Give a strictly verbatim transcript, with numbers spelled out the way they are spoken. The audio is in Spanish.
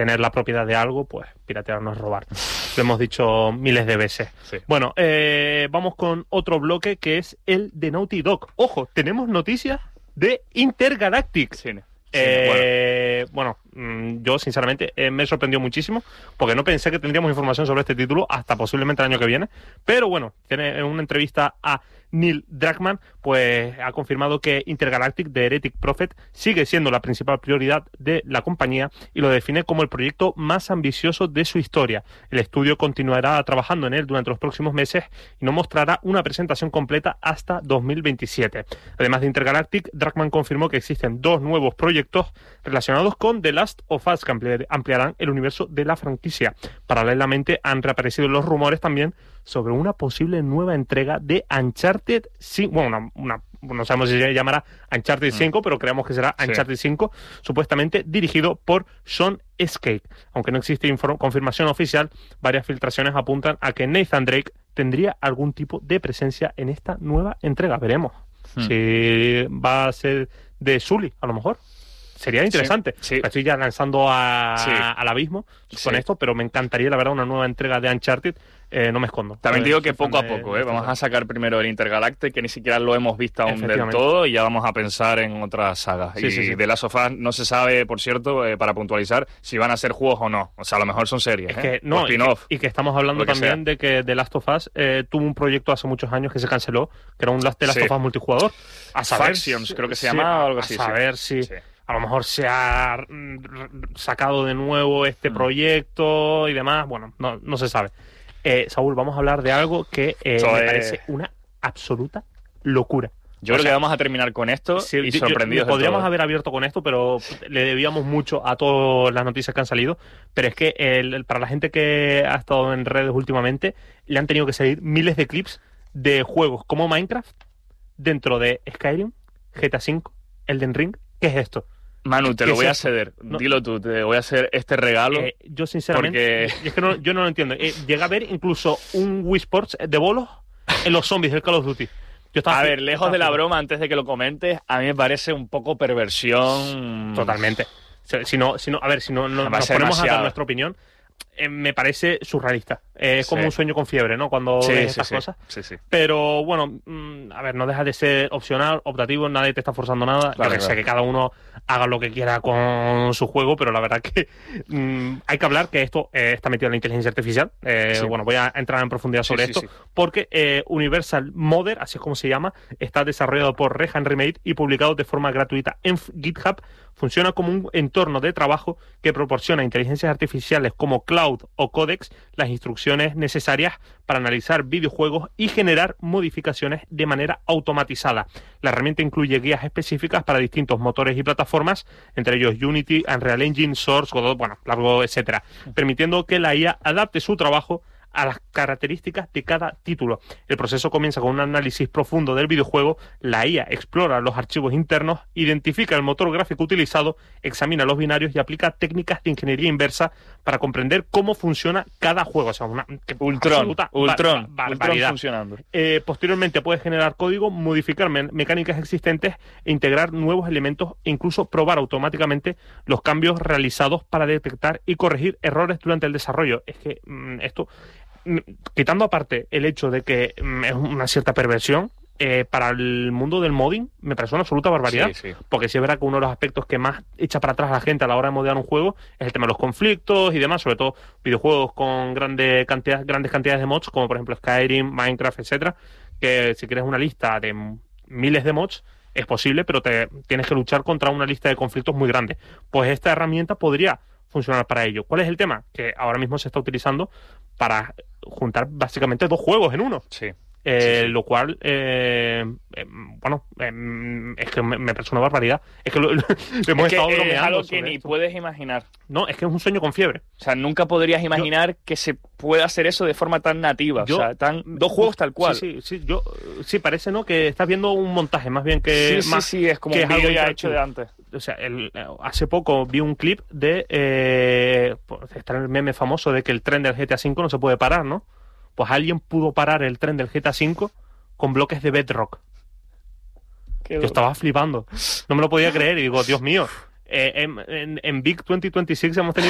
tener la propiedad de algo, pues piratear no es robar. Lo hemos dicho miles de veces. Sí. Bueno, eh, vamos con otro bloque que es el de Naughty Dog. Ojo, tenemos noticias de Intergalactic. Sí. Eh, bueno, bueno, yo sinceramente eh, me sorprendió muchísimo porque no pensé que tendríamos información sobre este título hasta posiblemente el año que viene, pero bueno, tiene en una entrevista a Neil Druckmann, pues ha confirmado que Intergalactic de Heretic Prophet sigue siendo la principal prioridad de la compañía y lo define como el proyecto más ambicioso de su historia. El estudio continuará trabajando en él durante los próximos meses y no mostrará una presentación completa hasta dos mil veintisiete. Además de Intergalactic, Druckmann confirmó que existen dos nuevos proyectos relacionados con The Last of Us que ampliarán el universo de la franquicia. Paralelamente han reaparecido los rumores también sobre una posible nueva entrega de Uncharted cinco, bueno, una, una, no sabemos si se llamará Uncharted cinco, mm. pero creemos que será Uncharted sí. cinco, supuestamente dirigido por Sean Escape. Aunque no existe inform- confirmación oficial, varias filtraciones apuntan a que Nathan Drake tendría algún tipo de presencia en esta nueva entrega. Veremos mm. si va a ser de Sully, a lo mejor. Sería interesante. Sí, sí. Estoy ya lanzando a, sí. al abismo con sí. esto, pero me encantaría, la verdad, una nueva entrega de Uncharted. Eh, no me escondo. También digo que poco a poco, ¿eh? Vamos a sacar primero el Intergalactic, que ni siquiera lo hemos visto aún del todo, y ya vamos a pensar en otras sagas. Sí, y sí, sí. de Last of Us no se sabe, por cierto, eh, para puntualizar, si van a ser juegos o no. O sea, a lo mejor son series, es ¿eh? Que, no, y, que, y que estamos hablando que también sea. de que The Last of Us eh, tuvo un proyecto hace muchos años que se canceló, que era un The Last sí. of Us multijugador. A saber, Factions, creo que se sí, llama o algo así. A saber si... Sí. A lo mejor se ha sacado de nuevo este mm. proyecto y demás. Bueno, no, no se sabe. Eh, Saúl, vamos a hablar de algo que eh, me es... parece una absoluta locura. Yo o creo sea, que vamos a terminar con esto sí, y sorprendidos. Yo, podríamos todo. haber abierto con esto, pero le debíamos mucho a todas las noticias que han salido. Pero es que el, para la gente que ha estado en redes últimamente, le han tenido que salir miles de clips de juegos como Minecraft dentro de Skyrim, G T A cinco, Elden Ring. ¿Qué es esto? Manu, te lo voy a ceder. No, Dilo tú, te voy a hacer este regalo. Eh, yo, sinceramente, porque... es que no, yo no lo entiendo. Eh, llega a ver incluso un Wii Sports de bolos en los zombies del Call of Duty. Yo estaba a ver, lejos de la broma, antes de que lo comentes, a mí me parece un poco perversión. Totalmente. Si no, si no, a ver, si no, no nos ponemos demasiado. a dar nuestra opinión, eh, me parece surrealista. Eh, es sí. como un sueño con fiebre, ¿no? Cuando sí, ves sí, estas sí. cosas. Sí, sí. Pero bueno, mmm, a ver, no deja de ser opcional, optativo, nadie te está forzando nada. Claro, Yo que sé que cada uno haga lo que quiera con su juego, pero la verdad que mmm, hay que hablar que esto eh, está metido en la inteligencia artificial. Eh, sí. Bueno, voy a entrar en profundidad sobre sí, esto, sí, sí. porque eh, Universal Modder, así es como se llama, está desarrollado por Rehan Remade y publicado de forma gratuita en GitHub. Funciona como un entorno de trabajo que proporciona a inteligencias artificiales como Cloud o Codex las instrucciones necesarias para analizar videojuegos y generar modificaciones de manera automatizada. La herramienta incluye guías específicas para distintos motores y plataformas, entre ellos Unity, Unreal Engine, Source, Godot, bueno, largo, etcétera, permitiendo que la I A adapte su trabajo a las características de cada título. El proceso comienza con un análisis profundo del videojuego. La I A explora los archivos internos, identifica el motor gráfico utilizado, examina los binarios y aplica técnicas de ingeniería inversa para comprender cómo funciona cada juego. O sea, una Ultron, Ultron, bar- Ultron funcionando. Eh, posteriormente puedes generar código, modificar me- mecánicas existentes e integrar nuevos elementos e incluso probar automáticamente los cambios realizados para detectar y corregir errores durante el desarrollo. Es que mmm, esto... quitando aparte el hecho de que mm, es una cierta perversión, eh, para el mundo del modding me parece una absoluta barbaridad, sí, sí. porque sí es verdad que uno de los aspectos que más echa para atrás a la gente a la hora de modear un juego es el tema de los conflictos y demás, sobre todo videojuegos con grande cantidad, grandes cantidades de mods, como por ejemplo Skyrim, Minecraft, etcétera, que si quieres una lista de miles de mods es posible, pero te tienes que luchar contra una lista de conflictos muy grande. Pues esta herramienta podría funcionar para ello. ¿Cuál es el tema? Que ahora mismo se está utilizando para juntar básicamente dos juegos en uno. Sí. Eh, sí, sí. Lo cual, eh, eh, bueno, eh, es que me, me parece una barbaridad. Es que lo, lo, lo hemos es estado que bromeando. Es algo que sobre ni esto. puedes imaginar. No, es que es un sueño con fiebre. O sea, nunca podrías imaginar yo, que se pueda hacer eso de forma tan nativa. Yo, o sea, tan, dos juegos tal cual. Sí, sí, sí, yo, sí, parece, ¿no? Que estás viendo un montaje, más bien que... Sí, más, sí, sí, es como que un vídeo ya hecho de antes. O sea, el, hace poco vi un clip de... Eh, está el meme famoso de que el tren del G T A cinco no se puede parar, ¿no? Pues alguien pudo parar el tren del G T A cinco con bloques de Bedrock. Qué Yo estaba flipando. No me lo podía creer y digo, Dios mío. Eh, en, en, en Big veinte veintiséis hemos tenido